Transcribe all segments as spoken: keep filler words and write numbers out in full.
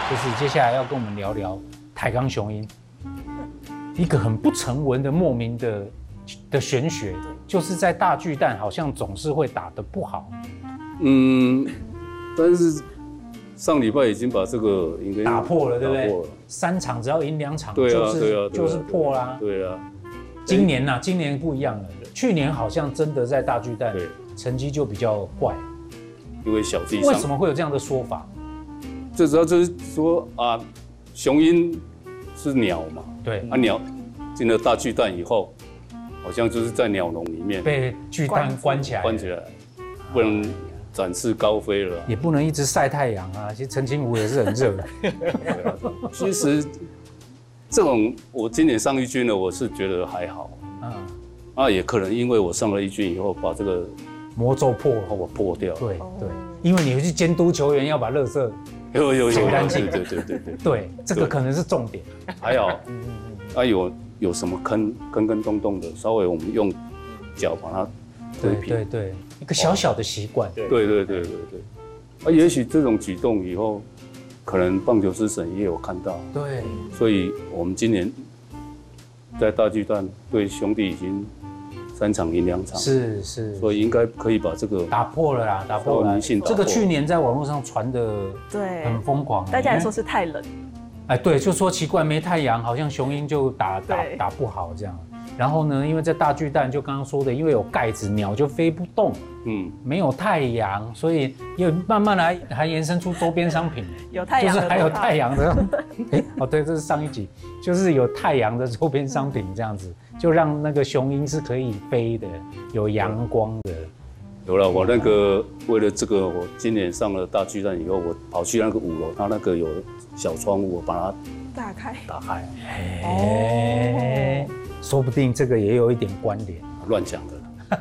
就是接下来要跟我们聊聊台钢雄鹰，一个很不成文的莫名的的玄学，就是在大巨蛋好像总是会打得不好。 嗯，但是上礼拜已经把这个应该打破了，对不对？三场只要赢两场， 对啊， 就是对啊， 就是破啦。 对啊， 今年呐、啊，今年不一样了。去年好像真的在大巨蛋成绩就比较怪， 因为小弟为什么会有这样的说法？ 最主要就是说啊，雄鹰是鸟嘛， 对， 啊鸟进了大巨蛋以后，好像就是在鸟笼里面被巨蛋关起来， 关起来，不能展翅高飞了， 也不能一直晒太阳啊。其实澄清湖也是很热的。 其实这种我今年上一军了，我是觉得还好。嗯，啊，也可能因为我上了一军以后，把这个魔咒破了， 我破掉。 对对，因为你会去监督球员要把垃圾有有有清干净。 对对对对对，这个可能是重点。 还好，啊有有什么坑坑坑洞洞的，稍微我们用脚把它推平。 对对对，一个小小的习惯。 对对对对对对。啊，也许这种举动以后，可能棒球之神也有看到。 对。 所以我们今年在大巨蛋对兄弟已经三场赢两场， 是是， 所以应该可以把这个打破了啦，打破了。 迷信。 这个去年在网络上传的对很疯狂， 大家也说是太冷。 哎，对，就说奇怪没太阳，好像雄鹰就打打打不好这样。然后呢，因为在大巨蛋就刚刚说的，因为有盖子，鸟就飞不动。嗯，没有太阳，所以也慢慢来还延伸出周边商品， 有太阳， 就是还有太阳的。哎，哦对，这是上一集，就是有太阳的周边商品这样子，就让那个雄鹰是可以飞的，有阳光的。 有了，我那个为了这个，我今年上了大巨蛋以后，我跑去那个五楼，它那个有小窗户，我把它打开， 打开。 哎，说不定这个也有一点关联。 乱讲的。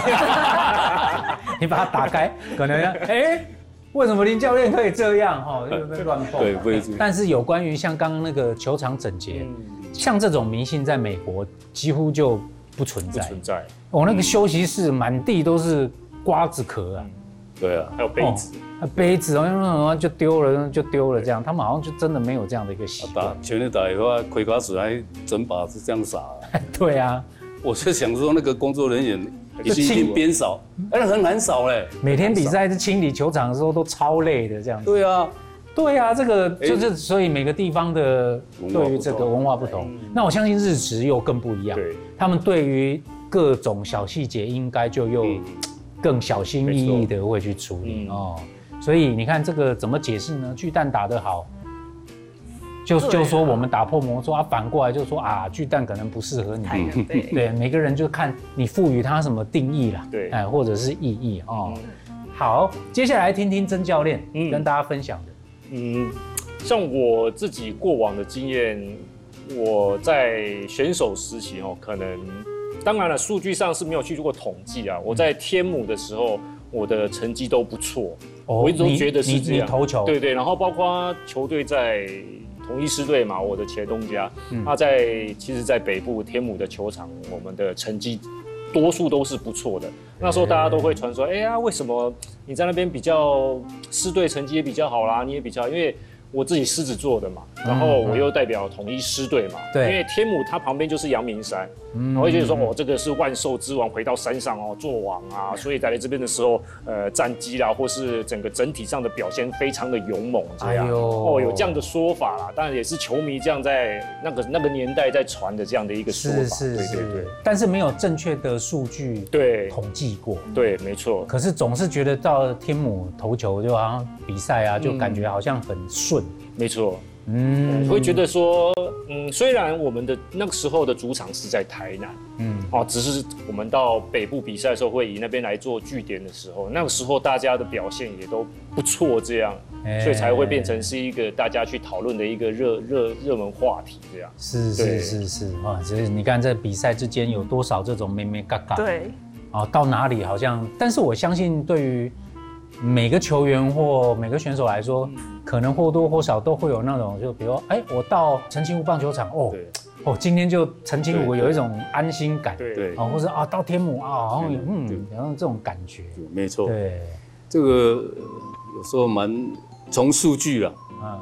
你把它打开，可能哎，为什么林教练可以这样哈？就被乱碰。 对，不会。 但是有关于像刚刚那个球场整洁，像这种迷信，在美国几乎就不存在。 不存在。 我那个休息室满地都是瓜子壳啊。 对啊， 还有杯子。 杯子哦，就丢了就丢了这样，他们好像就真的没有这样的一个习惯。 全力打以后，盔甲水还整把是这样撒。 对啊， 我是想说那个工作人员。已经边扫，但是很难扫嘞。 每天比赛是清理球场的时候都超累的这样子。 对啊， 对啊，这个就是所以每个地方的对于这个文化不同。那我相信日职又更不一样，他们对于各种小细节应该就又更小心翼翼的会去处理哦。所以你看这个怎么解释呢？巨蛋打得好。就就说我们打破魔咒啊，反过来就说啊，巨蛋可能不适合你。 对， 对，每个人就看你赋予它什么定义啦， 对， 哎，或者是意义哦。好，接下来听听曾教练跟大家分享的。 嗯，像我自己过往的经验，我在选手时期哦，可能当然了，数据上是没有去做过统计啊。我在天母的时候，我的成绩都不错，我一直都觉得是这样。 你投球， 对对，然后包括球队在。统一狮队嘛，我的前东家，他在其实，在北部天母的球场，我们的成绩多数都是不错的。那时候大家都会传说，哎呀，为什么你在那边比较狮队成绩也比较好啦？你也比较，因为我自己狮子座的嘛，然后我又代表统一狮队嘛，对，因为天母它旁边就是阳明山，然后就是说哦，这个是万兽之王回到山上哦做王啊，所以在这边的时候，呃，战绩啦，或是整个整体上的表现非常的勇猛，这样，哦，有这样的说法啦，当然也是球迷这样在那个那个年代在传的这样的一个说法， 是是是， 对对对， 但是没有正确的数据对统计过， 对，没错， 可是总是觉得到天母投球就好像比赛啊，就感觉好像很顺。 没错，嗯，会觉得说，嗯，虽然我们的那个时候的主场是在台南，嗯，哦，只是我们到北部比赛的时候会以那边来做据点的时候，那个时候大家的表现也都不错，这样，欸、所以才会变成是一个大家去讨论的一个热热热门话题，这样。 是是是是啊，所以你看这比赛之间有多少这种咩咩嘎嘎， 对， 啊，到哪里好像，但是我相信对于每个球员或每个选手来说，嗯、可能或多或少都会有那种，就比如，哎，我到澄清湖棒球场，哦，哦，今天就澄清湖有一种安心感， 对对， 啊，或者啊，到天母啊，好像有嗯，然后这种感觉， 没错， 对， 这个有时候蛮从数据啦，啊，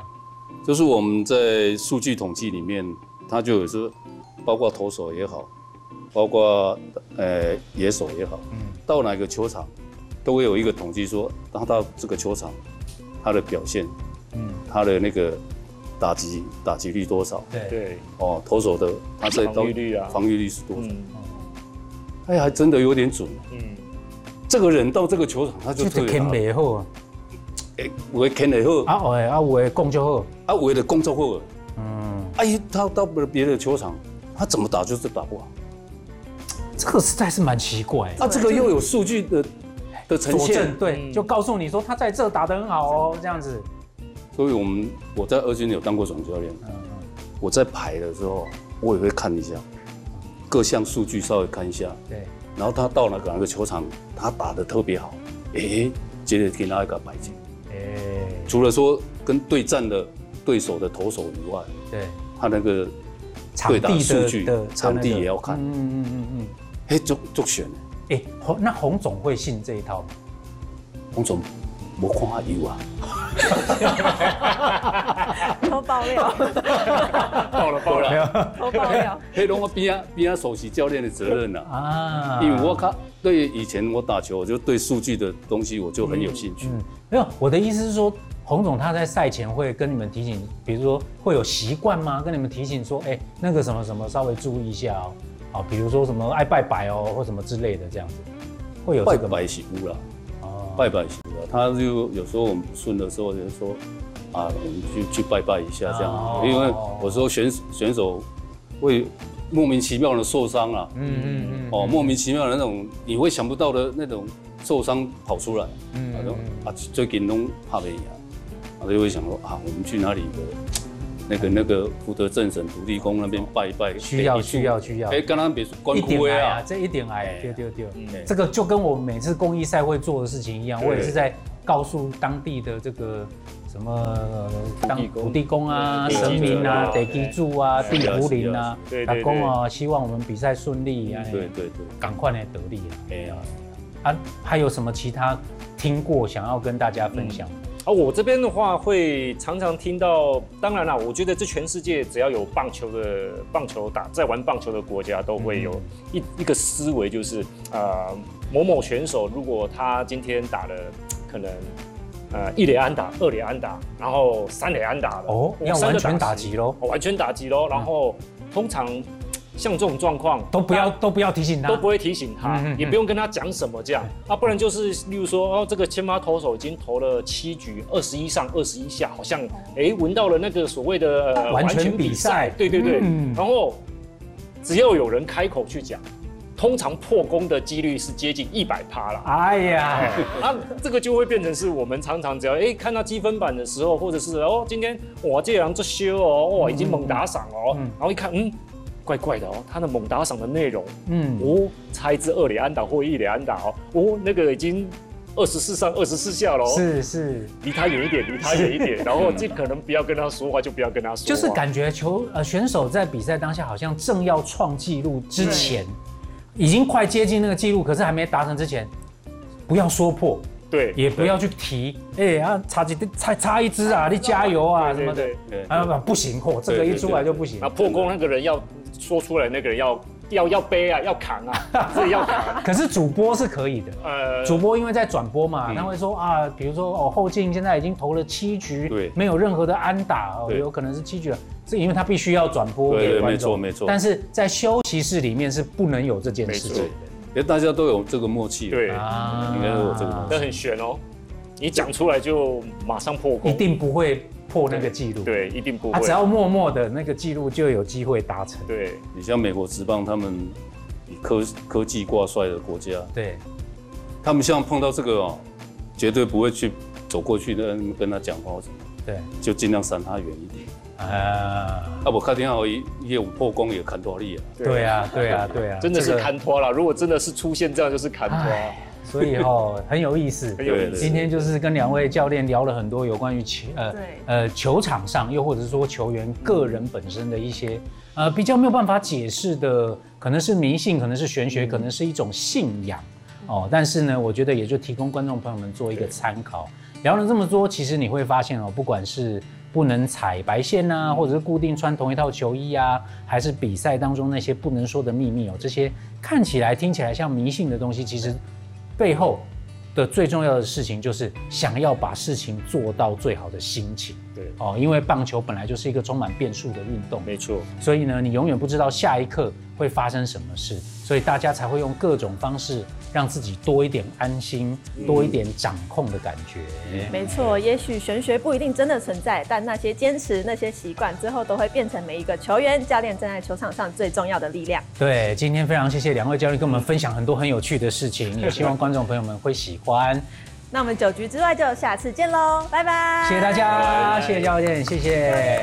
就是我们在数据统计里面，它就有时包括投手也好，包括呃野手也好，嗯，到哪个球场都会有一个统计说，他到这个球场他的表现，嗯，他的那个打击打击率多少？ 对对， 哦，投手的他在防御率啊， 防御率是多少？嗯，哎，还真的有点准。嗯，这个人到这个球场他就特别好。好啊。 哎，有的牵得好， 啊，有的啊，有的工作好， 啊，有的工作好。嗯，哎，他到别的球场，他怎么打就是打不好。 这个实在是蛮奇怪的。 啊，这个又有数据的的呈现， 对，就告诉你说他在这打得很好哦，这样子。 所以我们我在二军有当过总教练，嗯嗯，我在排的时候，我也会看一下各项数据，稍微看一下，对。然后他到哪个哪个球场，他打得特别好，哎，接着给他一个摆进。除了说跟对战的对手的投手以外，对，他那个对打数据、场地也要看。嗯嗯嗯嗯，哎，足足选。 哎，洪那洪总会信这一套吗？ 洪总，我看他有啊。 偷爆料。 爆了爆了， 偷爆料。 黑龙我边啊边啊首席教练的责任呐啊，因为我看对以前我打球，我就对数据的东西我就很有兴趣。嗯， 没有，我的意思是说。洪总他在赛前会跟你们提醒，比如说会有习惯吗？跟你们提醒说，哎、欸，那个什么什么稍微注意一下哦，好，比如说什么爱拜拜哦，或什么之类的这样子，会有这个拜拜习俗啦，哦，拜拜习俗啦，他就有时候我们不顺的时候就说，啊，我们去去拜拜一下这样，哦、因为有时候选选手会莫名其妙的受伤啦，嗯嗯嗯，哦，莫名其妙的那种你会想不到的那种受伤跑出来，嗯嗯啊，最近拢怕没呀。我就会想说啊，我们去哪里的，那个那个福德正神土地公那边拜一拜， 需要需要需要。 哎，刚刚别说关枯威啊， 这一点哎，丢丢丢，这个就跟我每次公益赛会做的事情一样，我也是在告诉当地的这个什么当土地公啊、神明啊、地基主啊、地福灵啊，打工啊，希望我们比赛顺利，哎，对对对，赶快来得利啊。哎呀，啊，还有什么其他听过想要跟大家分享？ 而、啊、我这边的话，会常常听到，当然啦，我觉得这全世界只要有棒球的棒球打，在玩棒球的国家，都会有一一个思维，就是呃，某某选手如果他今天打了可能呃一垒安打、二垒安打，然后三垒安打了， 哦，要完全打击喽， 完全打击喽，然后通常。像这种状况都不要都不要提醒他， 都不会提醒他，嗯、也不用跟他讲什么这样啊，不然就是例如说哦，这个先发投手已经投了七局，二十一上二十一下，好像哎闻到了那个所谓的、 呃、完全比赛， 对对对，嗯、然后只要有人开口去讲，通常破功的几率是接近一百趴了。 哎呀， 啊，这个就会变成是我们常常只要哎看到积分板的时候，或者是哦今天哇这人这修哦，哇已经猛打赏哦，嗯、然后一看嗯。怪怪的哦，他的猛打赏的内容，嗯，哦，差一支二垒安打或一垒安打哦，哦，那个已经二十四上二十四下了， 是是， 离他远一点，离他远一点，然后尽可能不要跟他说话，就不要跟他说话， 就是感觉球呃选手在比赛当下好像正要创纪录之前，已经快接近那个纪录，可是还没达成之前，不要说破。 对， 也不要去提，哎、欸，啊，差几差差一支啊，你加油啊什么的，啊不行，嚯，这个一出来就不行。 那破功那个人要说出来，那个人要要要背啊，要扛啊，自己要扛。 可是主播是可以的，呃，主播因为在转播嘛，他会说啊，比如说哦，后进现在已经投了七局，对，没有任何的安打，哦，有可能是七局了，是因为他必须要转播给观众， 没错没错。 但是在休息室里面是不能有这件事情的。 因为大家都有这个默契， 对， 啊，应该都有这个默契， 那很悬哦。你讲出来就马上破功， 一定不会破那个记录， 对，一定不会。 他只要默默的那个记录就有机会达成。 对， 你像美国职棒，他们以科科技挂帅的国家，对，他们像碰到这个哦，绝对不会去走过去跟跟他讲话什么，对，就尽量闪他远一点。啊，啊！我看电话，一业务破功也砍脱力啊。 对啊，对啊，对啊， 真的是砍脱了。如果真的是出现这样，就是砍脱。 所以哦，很有意思。很有意思。今天就是跟两位教练聊了很多有关于球呃呃球场上，又或者是说球员个人本身的一些呃比较没有办法解释的，可能是迷信，可能是玄学，可能是一种信仰哦。但是呢，我觉得也就提供观众朋友们做一个参考。聊了这么多，其实你会发现哦，不管是不能踩白线啊，或者是固定穿同一套球衣啊，还是比赛当中那些不能说的秘密哦，这些看起来听起来像迷信的东西，其实背后的最重要的事情就是想要把事情做到最好的心情。 对哦，因为棒球本来就是一个充满变数的运动， 没错。 所以呢，你永远不知道下一刻会发生什么事，所以大家才会用各种方式让自己多一点安心，多一点掌控的感觉。 没错，也许玄学不一定真的存在，但那些坚持、那些习惯，最后都会变成每一个球员、教练站在球场上最重要的力量。 对，今天非常谢谢两位教练跟我们分享很多很有趣的事情，也希望观众朋友们会喜欢。 那我们九局之外就下次见喽，拜拜！ 谢谢大家，谢谢教练，谢谢。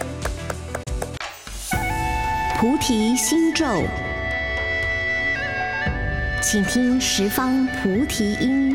菩提心咒，请听十方菩提音。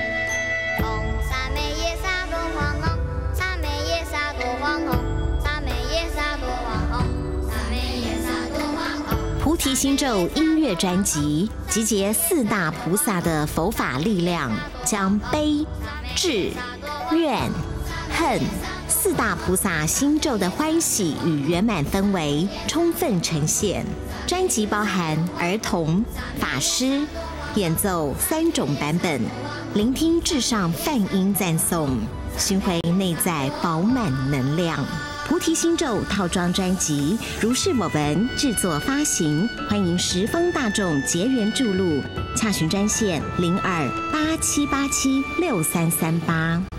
菩提心咒音乐专辑集结四大菩萨的佛法力量，将悲、智、怨、恨四大菩萨心咒的欢喜与圆满氛围充分呈现。专辑包含儿童、法师演奏三种版本，聆听至上梵音赞颂，寻回内在饱满能量。菩提心咒套装专辑如是我闻制作发行，欢迎十方大众结缘注入，洽询专线零二八七八七六三三八。